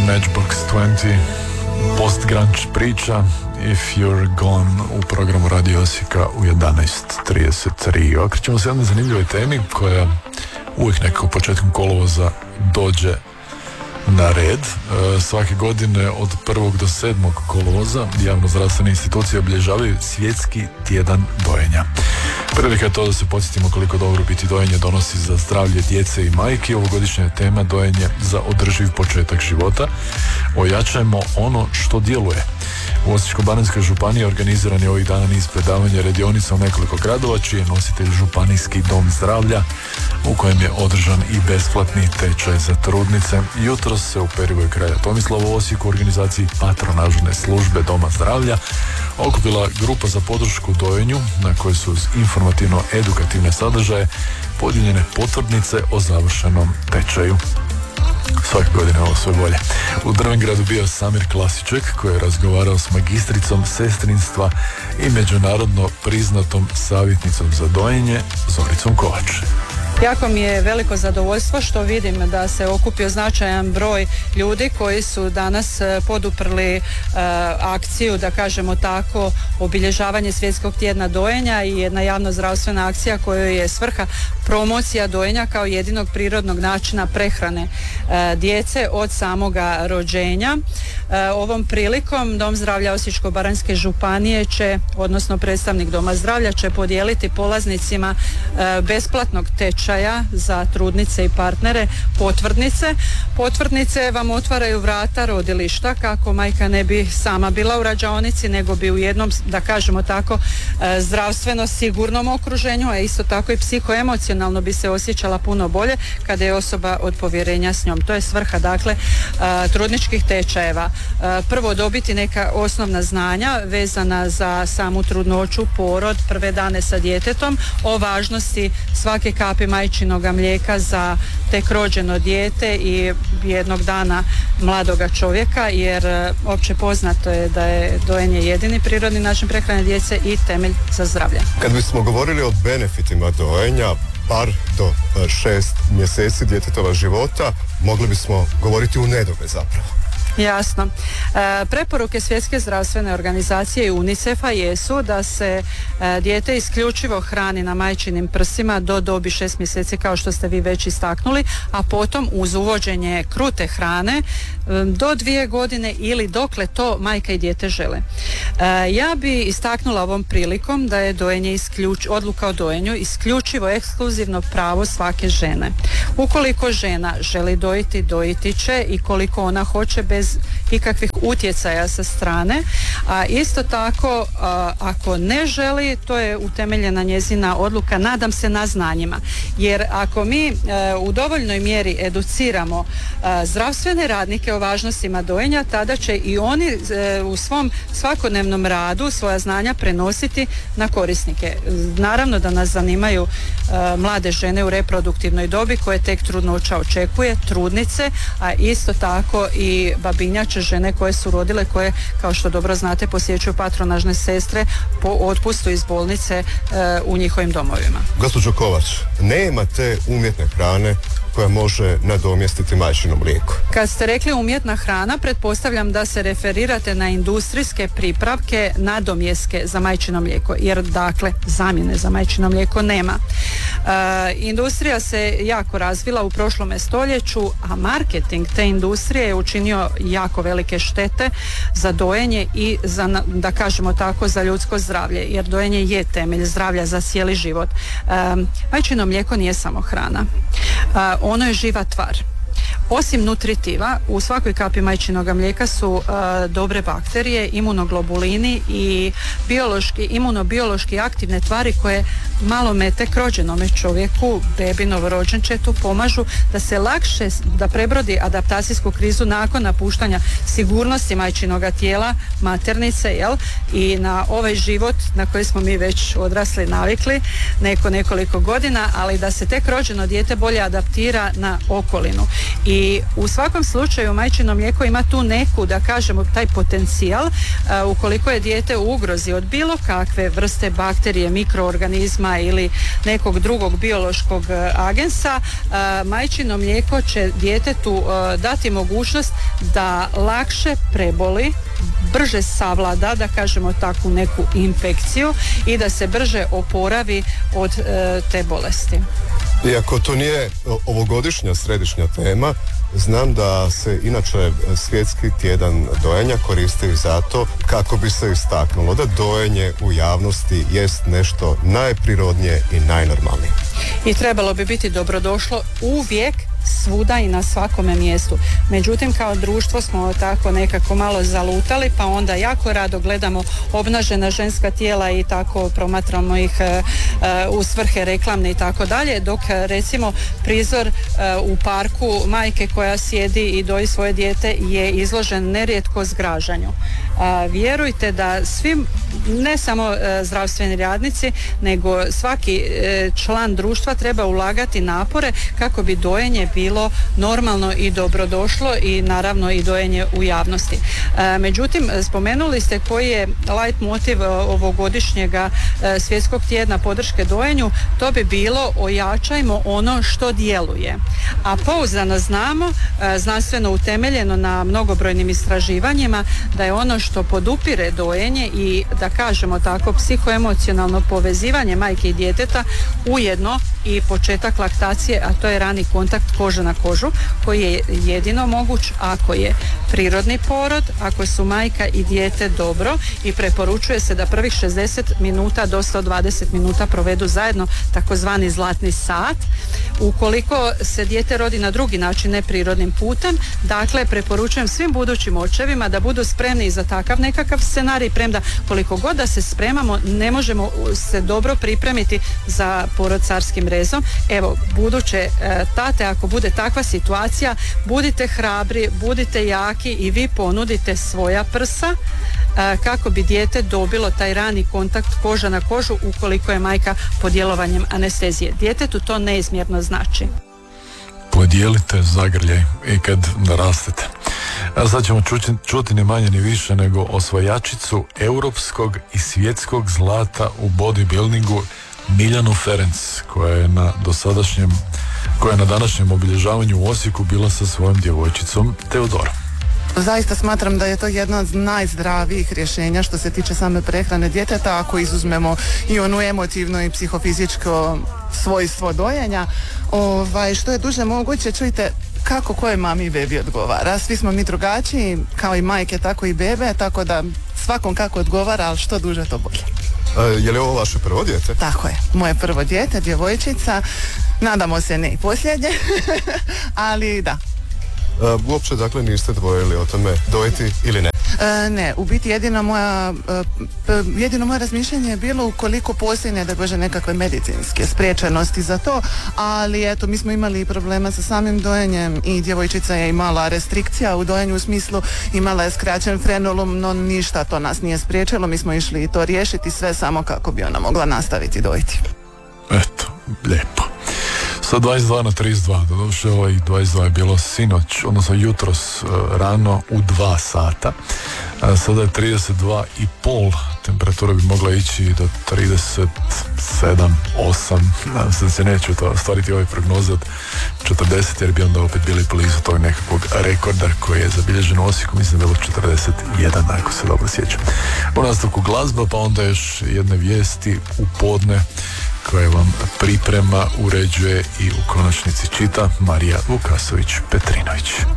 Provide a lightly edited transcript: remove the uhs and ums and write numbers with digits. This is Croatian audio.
Matchbox 20, post-grunge priča If You're Gone u programu Radio Osijeka u 11.33. Okrećemo se jednoj zanimljivoj temi koja uvijek nekako početkom kolovoza dođe na red. Svake godine od 1. do 7. kolovoza javno zdravstvene institucije obilježavaju svjetski tjedan dojenja. Prilika je to da se podsjetimo koliko dobrobiti dojenje donosi za zdravlje djece i majki. Ovogodišnja je tema dojenje za održiv početak života. Ojačajmo ono što djeluje. U Osječko-baranjskoj županiji organiziran je ovih dana niz predavanja radionica u nekoliko gradova, čiji je nositelj Županijski dom zdravlja, u kojem je održan i besplatni tečaj za trudnice. Jutros se u Perivoj kralja Tomislava u Osijeku u organizaciji patronažne službe Doma zdravlja okupila grupa za podršku dojenju, na kojoj su uz informativno-edukativne sadržaje podijeljene potvrdnice o završenom tečaju. Svake godine ovo sve bolje. U Drvengradu bio Samir Klasiček koji je razgovarao s magistricom sestrinstva i međunarodno priznatom savjetnicom za dojenje Zoricom Kovač. Jako mi je veliko zadovoljstvo što vidim da se okupio značajan broj ljudi koji su danas poduprli akciju, da kažemo tako, obilježavanje svjetskog tjedna dojenja i jedna javno zdravstvena akcija kojoj je svrha promocija dojenja kao jedinog prirodnog načina prehrane djece od samoga rođenja. Ovom prilikom Dom zdravlja Osječko-baranjske županije će, odnosno predstavnik Doma zdravlja će podijeliti polaznicima besplatnog tečaja za trudnice i partnere potvrdnice. Potvrdnice vam otvaraju vrata rodilišta kako majka ne bi sama bila u rađaonici, nego bi u jednom, da kažemo tako, zdravstveno sigurnom okruženju, a isto tako i psihoemocionalno bi se osjećala puno bolje kada je osoba od povjerenja s njom. To je svrha, dakle, trudničkih tečajeva. Prvo dobiti neka osnovna znanja vezana za samu trudnoću, porod, prve dane sa djetetom, o važnosti svake kapi majčinoga mlijeka za tek rođeno dijete i jednog dana mladoga čovjeka, jer opće poznato je da je dojenje jedini prirodni način prehrane djece i temelj za zdravlje. Kad bismo govorili o benefitima dojenja, par do 6 mjeseci djetetova života, mogli bismo govoriti u nedogled zapravo. Jasno. Preporuke Svjetske zdravstvene organizacije i UNICEF-a jesu da se dijete isključivo hrani na majčinim prsima do dobi 6 mjeseci, kao što ste vi već istaknuli, a potom uz uvođenje krute hrane do 2 godine ili dokle to majka i dijete žele. Ja bi istaknula ovom prilikom da je dojenje odluka o dojenju isključivo ekskluzivno pravo svake žene. Ukoliko žena želi dojiti, dojiti će i koliko ona hoće bez ikakvih utjecaja sa strane, a isto tako ako ne želi, to je utemeljena njezina odluka, nadam se na znanjima, jer ako mi u dovoljnoj mjeri educiramo zdravstvene radnike o važnostima dojenja, tada će i oni u svom svakodnevnom radu svoja znanja prenositi na korisnike. Naravno da nas zanimaju mlade žene u reproduktivnoj dobi koje tek trudnoća očekuje, trudnice, a isto tako i babinjače, žene koje su rodile, koje, kao što dobro znate, posjećuju patronažne sestre po otpustu iz bolnice u njihovim domovima. Gospođo Kovač, nema te umjetne hrane koja može nadomjestiti majčino mlijeko. Kad ste rekli umjetna hrana, pretpostavljam da se referirate na industrijske pripravke nadomjeske za majčino mlijeko, jer dakle zamjene za majčino mlijeko nema. Industrija se jako razvila u prošlome stoljeću, a marketing te industrije je učinio jako velike štete za dojenje i za, da kažemo tako, za ljudsko zdravlje, jer dojenje je temelj zdravlja za cijeli život. Majčino mlijeko nije samo hrana. Ono je živa tvar. Osim nutritiva, u svakoj kapi majčinoga mlijeka su dobre bakterije, imunoglobulini i imunobiološki aktivne tvari koje malome tek rođenome čovjeku, bebi, novorođenčetu pomažu da se lakše, da prebrodi adaptacijsku krizu nakon napuštanja sigurnosti majčinoga tijela, maternice, jel? I na ovaj život na koji smo mi već odrasli navikli nekoliko godina, ali da se tek rođeno dijete bolje adaptira na okolinu. I u svakom slučaju majčino mlijeko ima tu neku, da kažemo, taj potencijal ukoliko je dijete u ugrozi od bilo kakve vrste bakterije, mikroorganizma, kromozoma ili nekog drugog biološkog agensa, majčino mlijeko će djetetu dati mogućnost da lakše preboli, brže savlada, da kažemo takvu neku infekciju i da se brže oporavi od te bolesti. Iako to nije ovogodišnja središnja tema, znam da se inače svjetski tjedan dojenja koristi zato kako bi se istaknulo da dojenje u javnosti jest nešto najprirodnije i najnormalnije. I trebalo bi biti dobrodošlo uvijek, svuda i na svakome mjestu. Međutim, kao društvo smo tako nekako malo zalutali, pa onda jako rado gledamo obnažena ženska tijela i tako promatramo ih u svrhe reklamne i tako dalje, dok recimo prizor u parku majke koja sjedi i doji svoje dijete je izložen nerijetko zgražanju. Vjerujte da svim, ne samo zdravstveni radnici, nego svaki član društva treba ulagati napore kako bi dojenje bilo normalno i dobrodošlo i naravno i dojenje u javnosti. Međutim, spomenuli ste koji je light motiv ovogodišnjega svjetskog tjedna podrške dojenju, to bi bilo ojačajmo ono što djeluje. A pouzdano znamo, znanstveno utemeljeno na mnogobrojnim istraživanjima, da je ono što podupire dojenje i da kažemo tako psihoemocionalno povezivanje majke i djeteta ujedno i početak laktacije, a to je rani kontakt koža na kožu, koji je jedino moguć ako je prirodni porod, ako su majka i dijete dobro, i preporučuje se da prvih 60 minuta do 120 minuta provedu zajedno, takozvani zlatni sat. Ukoliko se dijete rodi na drugi način, neprirodnim putem, dakle preporučujem svim budućim očevima da budu spremni za takav nekakav scenarij, premda koliko god da se spremamo ne možemo se dobro pripremiti za porod carskim rezom. Evo, buduće tate, ako bude takva situacija, budite hrabri, budite jaki i vi ponudite svoja prsa kako bi dijete dobilo taj rani kontakt koža na kožu ukoliko je majka pod djelovanjem anestezije. Djetetu to neizmjerno znači. Podijelite zagrljaj i kad narastete. A sad ćemo čuti ni manje ni više nego osvajačicu europskog i svjetskog zlata u bodybuildingu Miljanu Ferenc, koja je na današnjem obilježavanju u Osijeku bila sa svojom djevojčicom Teodorom. Zaista smatram da je to jedno od najzdravijih rješenja što se tiče same prehrane djeteta, ako izuzmemo i onu emotivno i psihofizičko svojstvo dojenja. Što je duže moguće, čujte kako koje mami i bebi odgovara. Svi smo mi drugačiji, kao i majke, tako i bebe, tako da svakom kako odgovara, ali što duže to bolje. Je li ovo vaše prvo dijete? Tako je, moje prvo dijete, djevojčica, nadamo se ne i posljednje, ali da. Uopće dakle niste dvojili o tome dojiti ili ne? Ne, u biti jedino moje razmišljanje je bilo ukoliko postoji ne da bože nekakve medicinske spriječenosti za to, ali eto mi smo imali problema sa samim dojenjem i djevojčica je imala restrikcija u dojenju, u smislu imala je skraćen frenulum, no ništa to nas nije spriječilo, mi smo išli to riješiti sve samo kako bi ona mogla nastaviti dojiti. Eto, lijepo. Sa 22 na 32, doduše ovaj 22 je bilo sinoć, odnosno jutros rano u 2 sata. Sada je 32,5, temperatura bi mogla ići do 37, 8, nadam se da se neće ostvariti ove prognoze od 40, jer bi onda opet bili blizu tog nekakvog rekorda koji je zabilježen u Osijeku, mislim da je bilo 41, ako se dobro sjećam. U nastavku glazba, pa onda još jedne vijesti u podne koje vam priprema, uređuje i u konačnici čita Marija Vukasović-Petrinović.